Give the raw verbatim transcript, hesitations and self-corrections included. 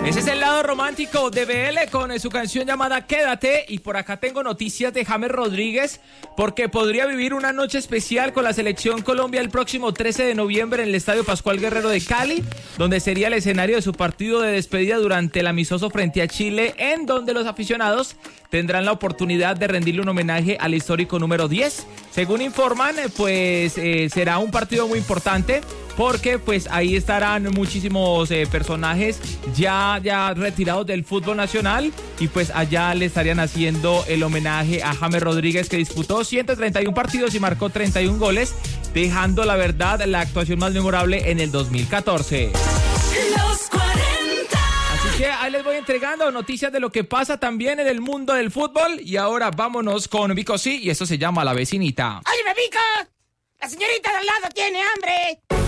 Ese es el lado romántico de B L con su canción llamada Quédate. Y por acá tengo noticias de James Rodríguez, porque podría vivir una noche especial con la Selección Colombia el próximo trece de noviembre en el Estadio Pascual Guerrero de Cali, donde sería el escenario de su partido de despedida durante el amistoso frente a Chile, en donde los aficionados tendrán la oportunidad de rendirle un homenaje al histórico número diez. Según informan, pues eh, será un partido muy importante, porque pues ahí estarán muchísimos eh, personajes ya, ya retirados del fútbol nacional, y pues allá le estarían haciendo el homenaje a James Rodríguez, que disputó ciento treinta y uno partidos y marcó treinta y uno goles, dejando la verdad la actuación más memorable en el dos mil catorce. Los cuarenta. Así que ahí les voy entregando noticias de lo que pasa también en el mundo del fútbol, y ahora vámonos con Vico Sí, y esto se llama La Vecinita. ¡Oye, Vico! ¡La señorita de al lado tiene hambre!